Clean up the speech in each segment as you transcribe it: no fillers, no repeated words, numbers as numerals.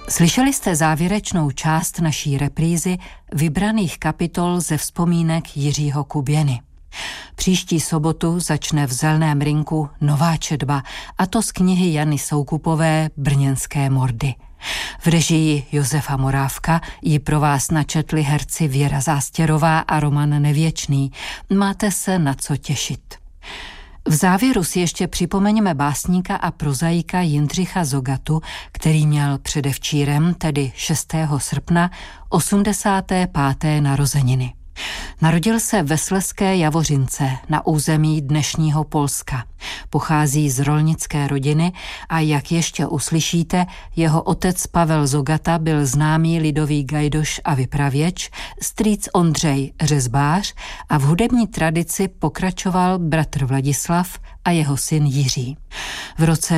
Slyšeli jste závěrečnou část naší reprízy vybraných kapitol ze vzpomínek Jiřího Kuběny. Příští sobotu začne v Zelném rynku nová četba, a to z knihy Jany Soukupové Brněnské mordy. V režii Josefa Morávka ji pro vás načetli herci Věra Zástěrová a Roman Nevěčný. Máte se na co těšit. V závěru si ještě připomeňme básníka a prozaika Jindřicha Zogatu, který měl předevčírem, tedy 6. srpna, 85. narozeniny. Narodil se ve Slezské Javořince na území dnešního Polska. Pochází z rolnické rodiny a jak ještě uslyšíte, jeho otec Pavel Zogata byl známý lidový gajdoš a vypravěč, strýc Ondřej řezbář a v hudební tradici pokračoval bratr Vladislav a jeho syn Jiří. V roce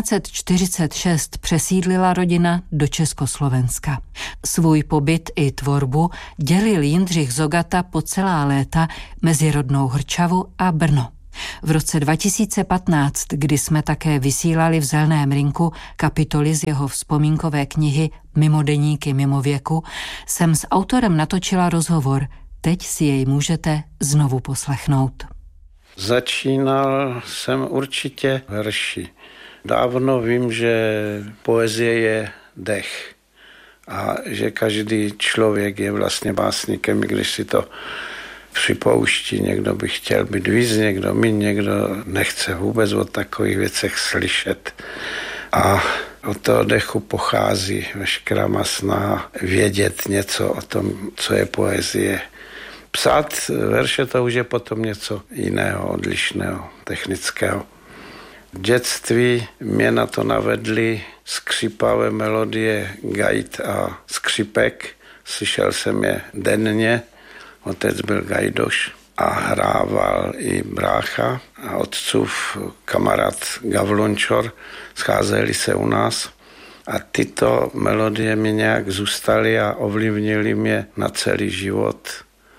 1946 přesídlila rodina do Československa. Svůj pobyt i tvorbu dělil Jindřich Zogata po celá léta mezi rodnou Hrčavu a Brno. V roce 2015, kdy jsme také vysílali v Zelném rynku kapitoly z jeho vzpomínkové knihy Mimodeníky mimověku, jsem s autorem natočila rozhovor. Teď si jej můžete znovu poslechnout. Začínal jsem určitě verši. Dávno vím, že poezie je dech a že každý člověk je vlastně básníkem, když si to připouští. Někdo by chtěl být víc, někdo míň, někdo nechce vůbec o takových věcech slyšet. A od toho dechu pochází veškerá má snaha vědět něco o tom, co je poezie. Psát verše to už je potom něco jiného, odlišného, technického. V dětství mě na to navedly skřípavé melodie gajt a skřipek. Slyšel jsem je denně. Otec byl gajdoš a hrával i brácha a otcův kamarád Gavlončor. Scházeli se u nás a tyto melodie mi nějak zůstaly a ovlivnily mě na celý život.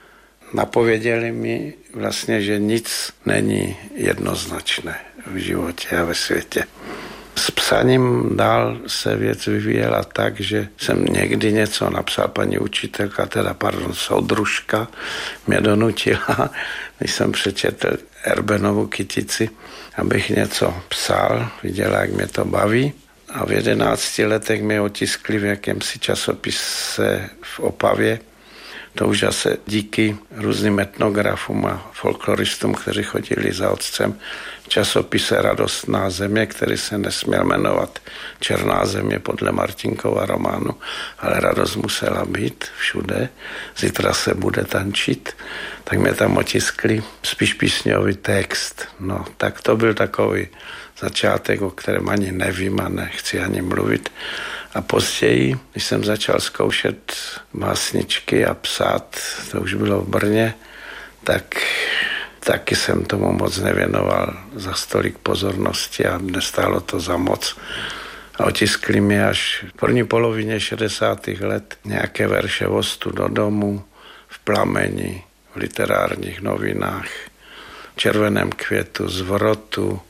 Napověděli mi vlastně, že nic není jednoznačné v životě a ve světě. S psaním dál se věc vyvíjela tak, že jsem někdy něco napsal, paní učitelka, soudružka mě donutila, když jsem přečetl Erbenovu Kytici, abych něco psal, viděla, jak mě to baví. A v 11 letech mě otiskli v jakémsi časopise v Opavě. To už zase díky různým etnografům a folkloristům, kteří chodili za otcem, v časopise Radostná země, který se nesměl jmenovat Černá země podle Martinkova románu, ale radost musela být všude, zítra se bude tančit, tak mě tam otiskli spíš písňový text. No, tak to byl takový začátek, o kterém ani nevím a nechci ani mluvit. A později, když jsem začal zkoušet básničky a psát, to už bylo v Brně, tak taky jsem tomu moc nevěnoval za stolik pozornosti a nestálo to za moc. A otiskli mi až v první polovině 60. let nějaké verše Vostu do domu, v Plameni, v literárních novinách, v Červeném květu, Zvrotu,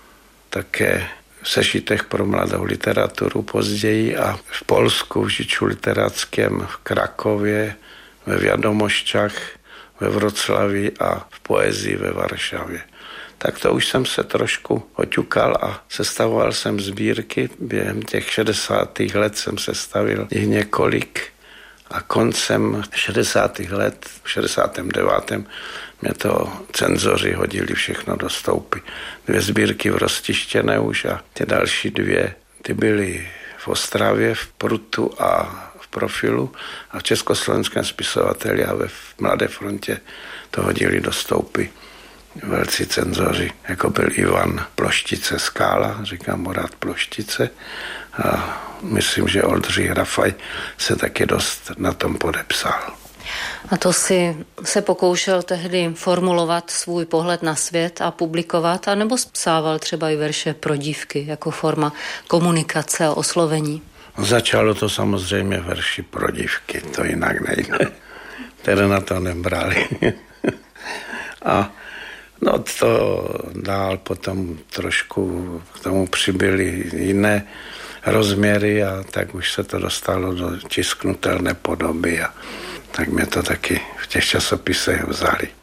také v sešitech pro mladou literaturu později a v Polsku, v Žiču literáckém, v Krakově, ve Vědomošťach, ve Vroclavi a v poezii ve Varšavě. Tak to už jsem se trošku oťukal a sestavoval jsem sbírky. Během těch 60. let jsem sestavil jich několik a koncem 60. let, v 69. mě to cenzoři hodili všechno do stoupy. 2 sbírky v Roztištěné už a ty další 2, ty byly v Ostravě, v Prutu a v Profilu a v Československém spisovateli a ve Mladé frontě to hodili do stoupy velcí cenzoři, jako byl Ivan Ploštice Skála, říkám mu rád Ploštice, a myslím, že Oldřich Rafaj se taky dost na tom podepsal. A to si se pokoušel tehdy formulovat svůj pohled na svět a publikovat, anebo psával třeba i verše pro dívky jako forma komunikace a oslovení? Začalo to samozřejmě verši pro dívky, to jinak nejde, které na to nebrali. A no to dál potom trošku k tomu přibyly jiné rozměry a tak už se to dostalo do tisknutelné podoby a tak mě to taky v těch časopisech vzali.